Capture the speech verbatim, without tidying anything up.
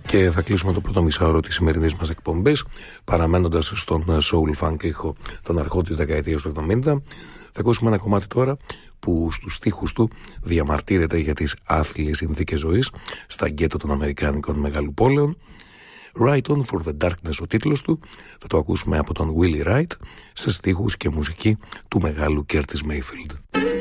Και θα κλείσουμε το πρώτο μισάωρο της σημερινής μας εκπομπής παραμένοντας στον soul funk ήχο των αρχών της δεκαετίας του εβδομήντα. Θα ακούσουμε ένα κομμάτι τώρα που στους στίχους του διαμαρτύρεται για τις άθλιες συνθήκες ζωής στα γκέτο των αμερικάνικων μεγαλοπόλεων. Right On For The Darkness ο τίτλος του. Θα το ακούσουμε από τον Willie Wright σε στίχους και μουσική του μεγάλου Curtis Mayfield.